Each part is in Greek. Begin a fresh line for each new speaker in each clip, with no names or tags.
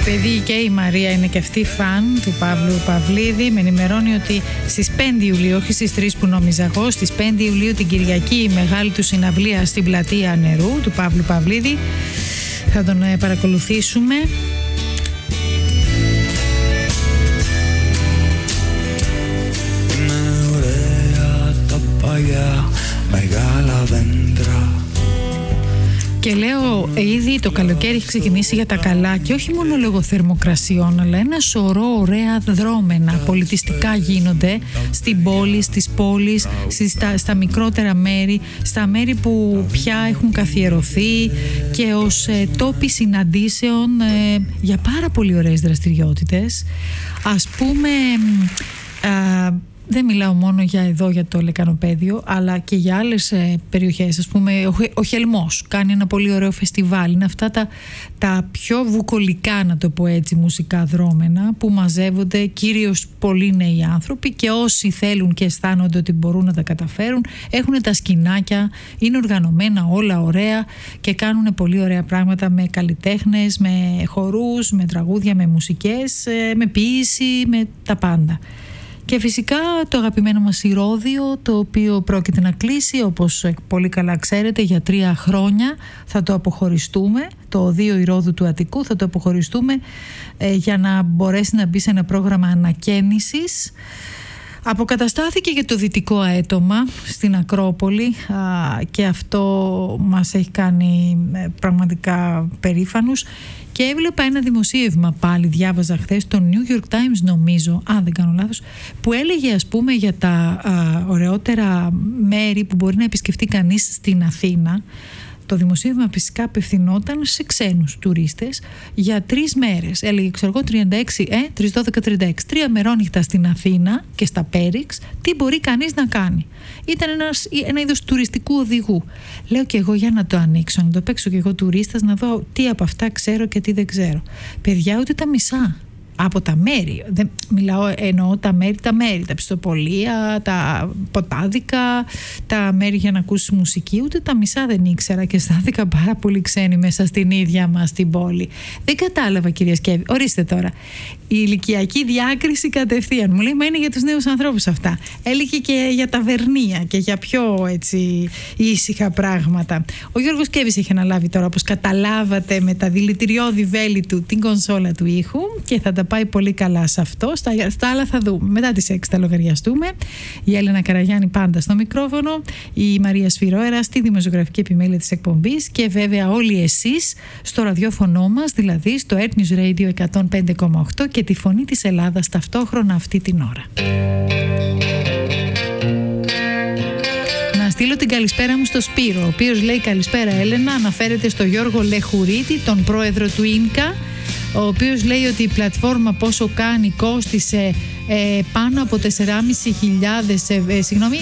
Επειδή και η Μαρία είναι και αυτή φαν του Παύλου Παυλίδη, με ενημερώνει ότι στις 5 Ιουλίου, όχι στις 3 που νόμιζα εγώ, στις 5 Ιουλίου την Κυριακή η μεγάλη του συναυλία στην Πλατεία Νερού του Παύλου Παυλίδη. Θα τον παρακολουθήσουμε.
Είναι ωραία τα παλιά μεγάλα δέντρα.
Και λέω, ήδη το καλοκαίρι έχει ξεκινήσει για τα καλά και όχι μόνο λόγω θερμοκρασιών, αλλά ένα σωρό ωραία δρόμενα πολιτιστικά γίνονται στην πόλη, στις πόλεις, στα μικρότερα μέρη, στα μέρη που πια έχουν καθιερωθεί και ως τόποι συναντήσεων για πάρα πολύ ωραίες δραστηριότητες. Ας πούμε... δεν μιλάω μόνο για εδώ, για το Λεκανοπαίδιο, αλλά και για άλλες περιοχές. Ας πούμε, ο Χελμός κάνει ένα πολύ ωραίο φεστιβάλ. Είναι αυτά τα πιο βουκολικά, να το πω έτσι, μουσικά δρόμενα, που μαζεύονται κυρίως πολλοί νέοι άνθρωποι και όσοι θέλουν και αισθάνονται ότι μπορούν να τα καταφέρουν, έχουν τα σκηνάκια, είναι οργανωμένα όλα ωραία και κάνουν πολύ ωραία πράγματα με καλλιτέχνες, με χορούς, με τραγούδια, με μουσικές, με ποίηση, με τα πάντα. Και φυσικά το αγαπημένο μας Ηρώδειο, το οποίο πρόκειται να κλείσει, όπως πολύ καλά ξέρετε, για 3 χρόνια θα το αποχωριστούμε. Το Οδείο Ηρώδου του Αττικού θα το αποχωριστούμε για να μπορέσει να μπει σε ένα πρόγραμμα ανακαίνησης. Αποκαταστάθηκε για το δυτικό αέτομα στην Ακρόπολη και αυτό μας έχει κάνει πραγματικά περήφανους. Και έβλεπα ένα δημοσίευμα πάλι, διάβαζα χθες, το New York Times νομίζω, αν δεν κάνω λάθος, που έλεγε ας πούμε για τα ωραιότερα μέρη που μπορεί να επισκεφτεί κανείς στην Αθήνα. Το δημοσίευμα φυσικά απευθυνόταν σε ξένους τουρίστες για 3 μέρες. Έλεγε, ξέρω εγώ, 3-12-36. 3 μερόνυχτα στην Αθήνα και στα Πέριξ, τι μπορεί κανείς να κάνει. Ήταν ένα είδος τουριστικού οδηγού. Λέω και εγώ, για να το ανοίξω, να το παίξω και εγώ τουρίστας, να δω τι από αυτά ξέρω και τι δεν ξέρω. Παιδιά, ούτε τα μισά. Από τα μέρη, δεν μιλάω, εννοώ τα μέρη, τα πιστοπολία, τα ποτάδικα, τα μέρη για να ακούσεις μουσική, ούτε τα μισά δεν ήξερα και αισθάνθηκα πάρα πολύ ξένη μέσα στην ίδια μας την πόλη. Δεν κατάλαβα, κυρία Σκεύη, ορίστε τώρα, η ηλικιακή διάκριση κατευθείαν μου λέει, μα είναι για τους νέους ανθρώπους αυτά. Έλεγε και για τα βερνία και για πιο έτσι ήσυχα πράγματα. Ο Γιώργος Σκεύης έχει αναλάβει τώρα, όπως καταλάβατε, με τα δηλητηριώδη βέλη του την κονσόλα του ήχου και θα τα πάει πολύ καλά σε αυτό. Στα άλλα θα δούμε. Μετά τις 6 θα λογαριαστούμε. Η Έλενα Καραγιάννη πάντα στο μικρόφωνο, η Μαρία Σφυρόερα στη δημοσιογραφική επιμέλεια της εκπομπής και βέβαια όλοι εσείς στο ραδιόφωνο μας, δηλαδή στο Earth News Radio 105,8 και τη Φωνή της Ελλάδας ταυτόχρονα αυτή την ώρα. Να στείλω την καλησπέρα μου στο Σπύρο, ο οποίος λέει καλησπέρα Έλενα, αναφέρεται στο Γιώργο Λεχουρίτη, τον πρόεδρο του ίνκα, ο οποίος λέει ότι η πλατφόρμα πόσο κάνει κόστισε πάνω από 4.612.800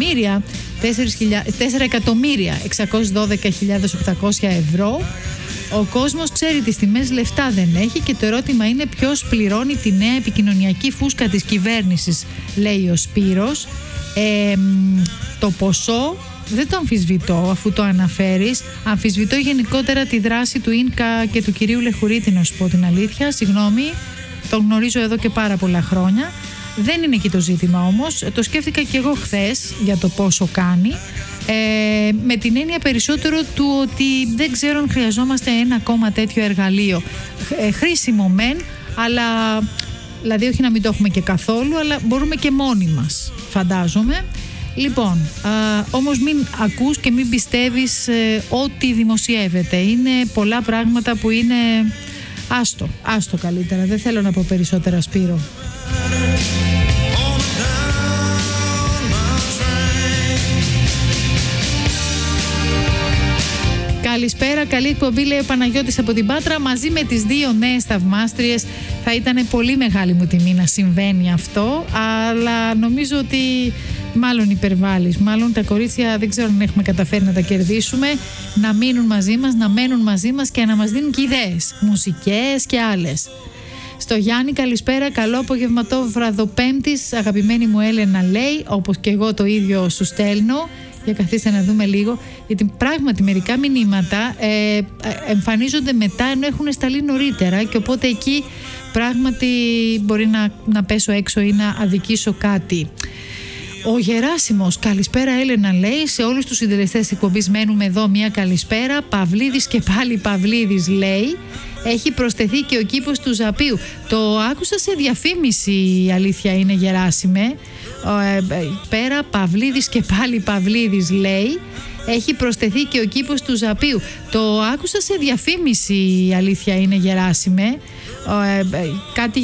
ευρώ. Ο κόσμος ξέρει τις τιμές, λεφτά δεν έχει και το ερώτημα είναι ποιος πληρώνει τη νέα επικοινωνιακή φούσκα της κυβέρνησης, λέει ο Σπύρος. Το ποσό δεν το αμφισβητώ αφού το αναφέρεις. Αμφισβητώ γενικότερα τη δράση του ίνκα και του κυρίου Λεχουρίτη, να σου πω την αλήθεια. Συγγνώμη, τον γνωρίζω εδώ και πάρα πολλά χρόνια. Δεν είναι εκεί το ζήτημα όμως. Το σκέφτηκα και εγώ χθες για το πόσο κάνει. Με την έννοια περισσότερο του ότι δεν ξέρω αν χρειαζόμαστε ένα ακόμα τέτοιο εργαλείο. Χρήσιμο μεν, αλλά δηλαδή όχι να μην το έχουμε και καθόλου, αλλά μπορούμε και μόνοι μας, φαντάζομαι. Λοιπόν, όμως μην ακούς και μην πιστεύεις ό,τι δημοσιεύεται. Είναι πολλά πράγματα που είναι άστο καλύτερα. Δεν θέλω να πω περισσότερα, Σπύρο. Καλησπέρα, καλή εκπομπή, λέει ο Παναγιώτης από την Πάτρα. Μαζί με τις 2 νέες θαυμάστριες θα ήταν πολύ μεγάλη μου τιμή να συμβαίνει αυτό, αλλά νομίζω ότι μάλλον υπερβάλλεις. Μάλλον τα κορίτσια δεν ξέρω αν έχουμε καταφέρει να τα κερδίσουμε, να μείνουν μαζί μας, να μένουν μαζί μας και να μας δίνουν και ιδέες, μουσικές και άλλες. Στο Γιάννη καλησπέρα, καλό απογευματόβραδο Πέμπτης, αγαπημένη μου Έλενα, λέει, όπως και εγώ το ίδιο σου στέλνω. Για καθίστε να δούμε λίγο, γιατί πράγματι μερικά μηνύματα εμφανίζονται μετά ενώ έχουν σταλεί νωρίτερα, και οπότε εκεί πράγματι μπορεί να πέσω έξω ή να αδικήσω κάτι. Ο Γεράσιμος, καλησπέρα Έλενα, λέει, σε όλους τους συντελεστές της εκπομπής μένουμε εδώ, μια καλησπέρα. Παυλίδης και πάλι Παυλίδης, λέει. Έχει προσθεθεί και ο κήπος του Ζαπίου. Το άκουσα σε διαφήμιση, η αλήθεια είναι, Γεράσιμε. Πέρα Παυλίδης και πάλι Παυλίδης, λέει. Έχει προσθεθεί και ο κήπος του Ζαπίου. Το άκουσα σε διαφήμιση, η αλήθεια είναι, Γεράσιμε. Κάτι